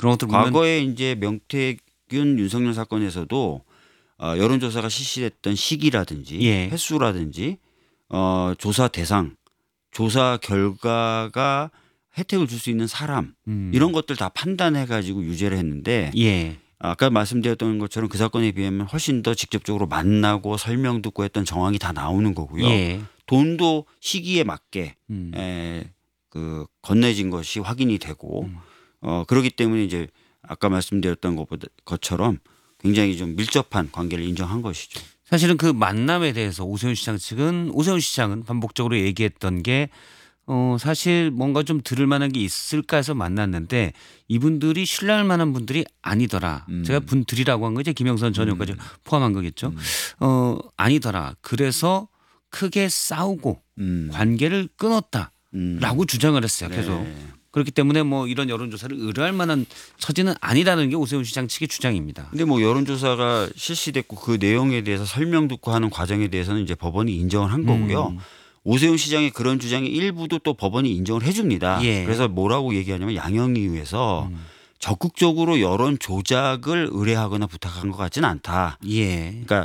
그런 것들 보면 과거에 이제 명태균 윤석열 사건에서도 여론조사가 실시됐던 시기라든지 예. 횟수라든지 조사 대상, 조사 결과가 혜택을 줄 수 있는 사람 이런 것들 다 판단해 가지고 유죄를 했는데 예. 아까 말씀드렸던 것처럼 그 사건에 비하면 훨씬 더 직접적으로 만나고 설명 듣고 했던 정황이 다 나오는 거고요. 예. 돈도 시기에 맞게 음. 그 건네진 것이 확인이 되고 그렇기 때문에 이제 아까 말씀드렸던 것처럼 굉장히 좀 밀접한 관계를 인정한 것이죠. 사실은 그 만남에 대해서 오세훈 시장은 반복적으로 얘기했던 게 사실 뭔가 좀 들을 만한 게 있을까 해서 만났는데 이분들이 신뢰할 만한 분들이 아니더라. 제가 분들이라고 한 거죠. 김영선 전 의원까지 포함한 거겠죠. 아니더라. 그래서 크게 싸우고 관계를 끊었다라고 주장을 했어요. 계속. 네. 그렇기 때문에 뭐 이런 여론조사를 의뢰할 만한 처지는 아니라는 게 오세훈 시장 측의 주장입니다. 근데 뭐 여론조사가 실시됐고 그 내용에 대해서 설명 듣고 하는 과정에 대해서는 이제 법원이 인정을 한 거고요. 오세훈 시장의 그런 주장의 일부도 또 법원이 인정을 해 줍니다. 예. 그래서 뭐라고 얘기하냐면 양형이유에서 적극적으로 여론 조작을 의뢰하거나 부탁한 것 같지는 않다. 예. 그러니까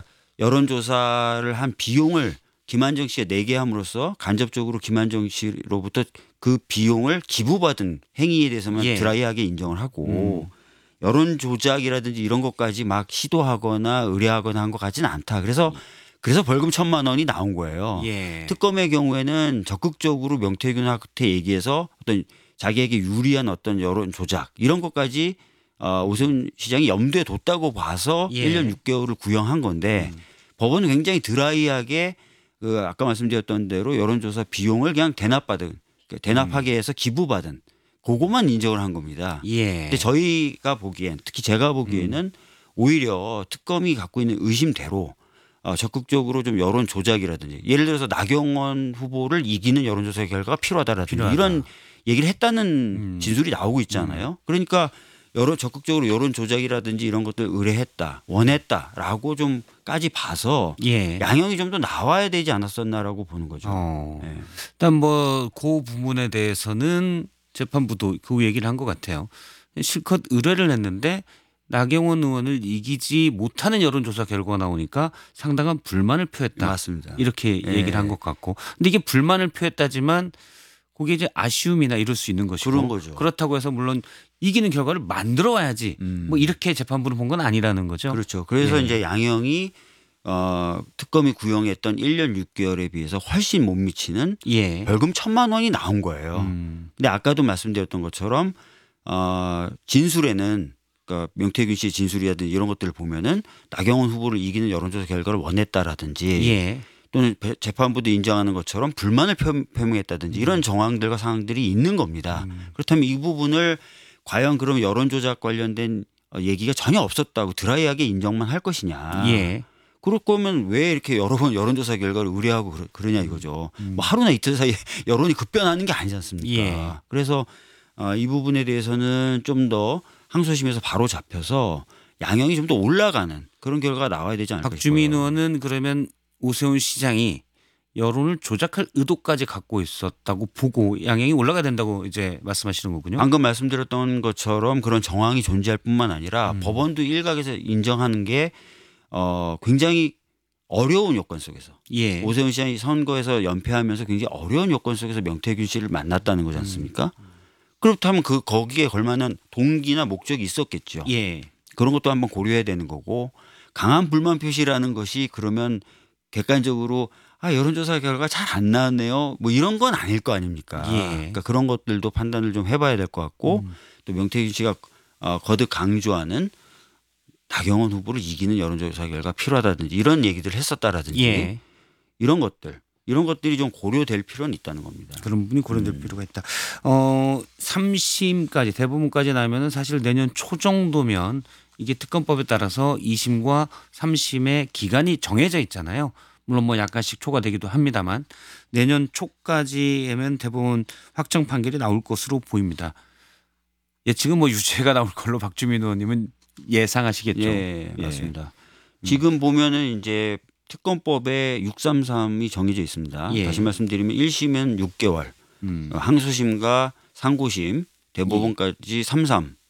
여론조사를 한 비용을 김한정 씨가 내게 함으로써 간접적으로 김한정 씨로부터 그 비용을 기부받은 행위에 대해서만 예. 드라이하게 인정을 하고 여론 조작이라든지 이런 것까지 막 시도하거나 의뢰하거나 한 것 같지는 않다. 그래서 벌금 1,000만 원이 나온 거예요. 예. 특검의 경우에는 적극적으로 명태균한테 얘기해서 어떤 자기에게 유리한 어떤 여론 조작 이런 것까지 오세훈 시장이 염두에 뒀다고 봐서 예. 1년 6개월을 구형한 건데 법원은 굉장히 드라이하게 그 아까 말씀드렸던 대로 여론조사 비용을 그냥 대납하게 해서 기부받은 그것만 인정을 한 겁니다. 예. 근데 저희가 보기엔 특히 제가 보기에는 오히려 특검이 갖고 있는 의심대로 적극적으로 좀 여론 조작이라든지 예를 들어서 나경원 후보를 이기는 여론조사 결과가 필요하다라든지 이런 얘기를 했다는 진술이 나오고 있잖아요. 그러니까 적극적으로 여론 조작이라든지 이런 것들 의뢰했다, 원했다라고 좀까지 봐서 예. 양형이 좀 더 나와야 되지 않았었나라고 보는 거죠. 네. 일단 뭐 그 부분에 대해서는 재판부도 그 얘기를 한 것 같아요. 실컷 의뢰를 했는데 나경원 의원을 이기지 못하는 여론조사 결과가 나오니까 상당한 불만을 표했다. 맞습니다. 이렇게 예. 얘기를 한 것 같고. 근데 이게 불만을 표했다지만 그게 이제 아쉬움이나 이럴 수 있는 것이고 그런 거죠. 그렇다고 해서 물론 이기는 결과를 만들어 와야지 뭐 이렇게 재판부는 본 건 아니라는 거죠. 그렇죠. 그래서 예. 이제 양형이 특검이 구형했던 1년 6개월에 비해서 훨씬 못 미치는 예. 벌금 1,000만 원이 나온 거예요. 근데 아까도 말씀드렸던 것처럼 진술에는 그러니까 명태균 씨의 진술이라든지 이런 것들을 보면은 나경원 후보를 이기는 여론조사 결과를 원했다라든지 예. 또는 재판부도 인정하는 것처럼 불만을 표명했다든지 이런 정황들과 상황들이 있는 겁니다. 그렇다면 이 부분을 과연 그럼 여론조작 관련된 얘기가 전혀 없었다고 드라이하게 인정만 할 것이냐. 예. 그럴 거면 왜 이렇게 여러 번 여론조사 결과를 의뢰하고 그러냐 이거죠. 뭐 하루나 이틀 사이에 여론이 급변하는 게 아니지 않습니까. 예. 그래서 이 부분에 대해서는 좀 더 항소심에서 바로 잡혀서 양형이 좀 더 올라가는 그런 결과가 나와야 되지 않을까 싶어요. 박주민 의원은 그러면 오세훈 시장이 여론을 조작할 의도까지 갖고 있었다고 보고 양형이 올라가야 된다고 이제 말씀하시는 거군요. 방금 말씀드렸던 것처럼 그런 정황이 존재할 뿐만 아니라 법원도 일각에서 인정하는 게 굉장히 어려운 요건 속에서 예. 오세훈 시장이 선거에서 연패하면서 굉장히 어려운 요건 속에서 명태균 씨를 만났다는 거지 않습니까? 그렇다면 거기에 걸만한 동기나 목적이 있었겠죠. 예. 그런 것도 한번 고려해야 되는 거고 강한 불만 표시라는 것이 그러면 객관적으로 여론조사 결과 잘 안 나왔네요. 뭐 이런 건 아닐 거 아닙니까? 예. 그러니까 그런 것들도 판단을 좀 해봐야 될 것 같고 또 명태균 씨가 거듭 강조하는 나경원 후보를 이기는 여론조사 결과 필요하다든지 이런 얘기들을 했었다라든지 예. 이런 것들이 좀 고려될 필요는 있다는 겁니다. 그런 부분이 고려될 필요가 있다. 3심까지 대법원까지 나면은 사실 내년 초 정도면 이게 특검법에 따라서 2심과 3심의 기간이 정해져 있잖아요. 물론 뭐 약간씩 초과되기도 합니다만 내년 초까지면 대법원 확정 판결이 나올 것으로 보입니다. 예측은 뭐 유죄가 나올 걸로 박주민 의원님은 예상하시겠죠. 예, 맞습니다. 지금 보면은 이제 특검법에 633이 정해져 있습니다. 예. 다시 말씀드리면 1심은 6개월, 항소심과 상고심, 대법원까지 33